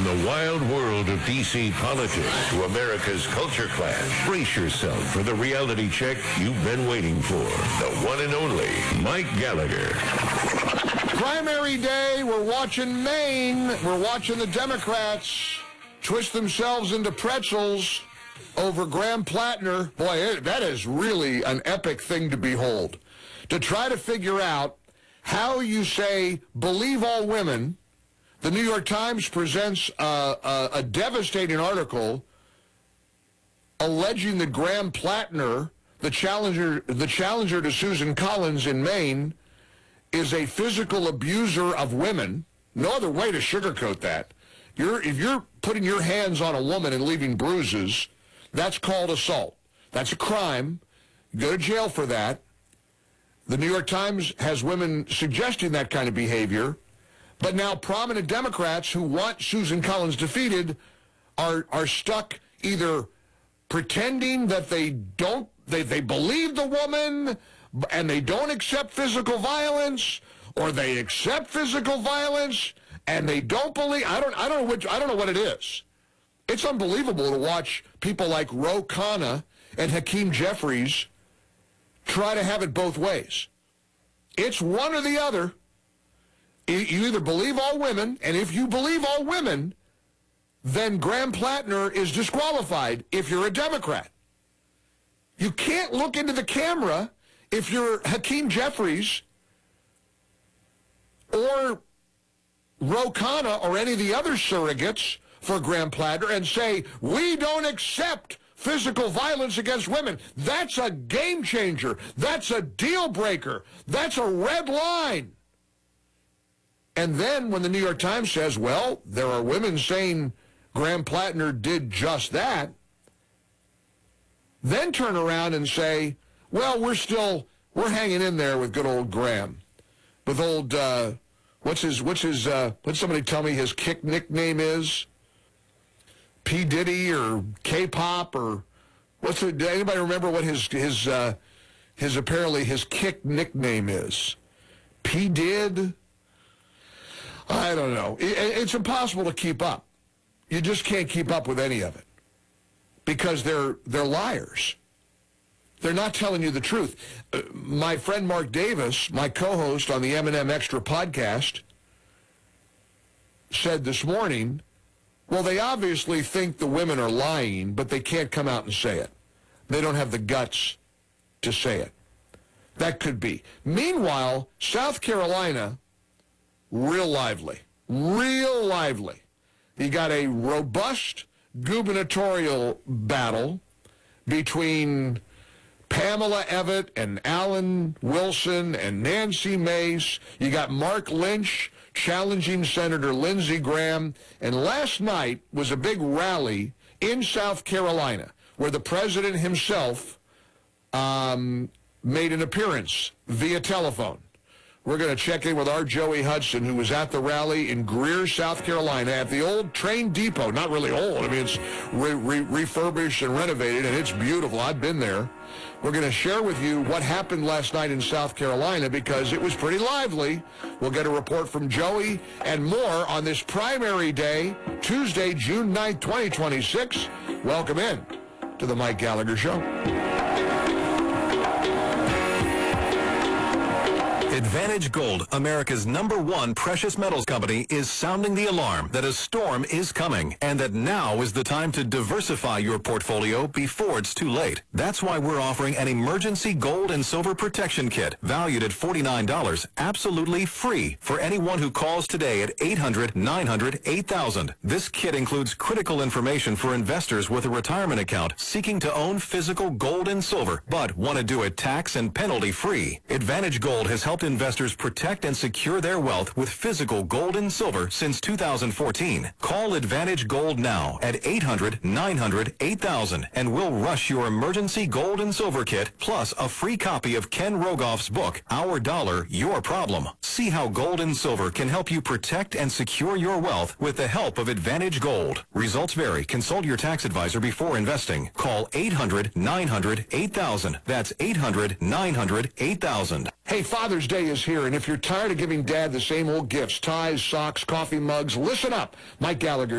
the wild world of D.C. politics to America's culture clash, brace yourself for the reality check you've been waiting for. The one and only Mike Gallagher. Primary day, we're watching Maine. We're watching the Democrats twist themselves into pretzels over Graham Plattner. Boy, that is really an epic thing to behold. To try to figure out how you say, believe all women. The New York Times presents a devastating article alleging that Graham Plattner, the challenger to Susan Collins in Maine, is a physical abuser of women. No other way to sugarcoat that. If you're putting your hands on a woman and leaving bruises, that's called assault. That's a crime. You go to jail for that. The New York Times has women suggesting that kind of behavior, but now prominent Democrats who want Susan Collins defeated are stuck either pretending that they believe the woman and they don't accept physical violence, or they accept physical violence and they don't believe. I don't know what it is. It's unbelievable to watch people like Ro Khanna and Hakeem Jeffries try to have it both ways. It's one or the other. You either believe all women, and if you believe all women, then Graham Plattner is disqualified if you're a Democrat. You can't look into the camera if you're Hakeem Jeffries or Ro Khanna or any of the other surrogates for Graham Plattner and say, we don't accept physical violence against women. That's a game changer. That's a deal breaker. That's a red line. And then when the New York Times says, well, there are women saying Graham Plattner did just that, then turn around and say, well, we're hanging in there with good old Graham. With old, what's somebody tell me his kick nickname is? P. Diddy or K-pop or does anybody remember what his apparently his kick nickname is? P. Did? I don't know. It's impossible to keep up. You just can't keep up with any of it because they're liars. They're not telling you the truth. My friend Mark Davis, my co-host on the M&M Extra podcast, said this morning, well, they obviously think the women are lying, but they can't come out and say it. They don't have the guts to say it. That could be. Meanwhile, South Carolina, real lively. Real lively. You got a robust gubernatorial battle between Pamela Evett and Alan Wilson and Nancy Mace. You got Mark Lynch challenging Senator Lindsey Graham. And last night was a big rally in South Carolina where the president himself made an appearance via telephone. We're going to check in with our Joey Hudson, who was at the rally in Greer, South Carolina, at the old train depot. Not really old. I mean, it's refurbished and renovated, and it's beautiful. I've been there. We're going to share with you what happened last night in South Carolina because it was pretty lively. We'll get a report from Joey and more on this primary day, Tuesday, June 9th, 2026. Welcome in to the Mike Gallagher Show. Advantage Gold, America's #1 precious metals company, is sounding the alarm that a storm is coming and that now is the time to diversify your portfolio before it's too late. That's why we're offering an emergency gold and silver protection kit valued at $49, absolutely free for anyone who calls today at 800-900-8000. This kit includes critical information for investors with a retirement account seeking to own physical gold and silver, but want to do it tax and penalty free. Advantage Gold has helped investors protect and secure their wealth with physical gold and silver since 2014. Call Advantage Gold now at 800-900-8000 and we'll rush your emergency gold and silver kit plus a free copy of Ken Rogoff's book, Our Dollar, Your Problem. See how gold and silver can help you protect and secure your wealth with the help of Advantage Gold. Results vary. Consult your tax advisor before investing. Call 800-900-8000. That's 800-900-8000. Hey, Father's Day is here, and if you're tired of giving Dad the same old gifts, ties, socks, coffee mugs, listen up. Mike Gallagher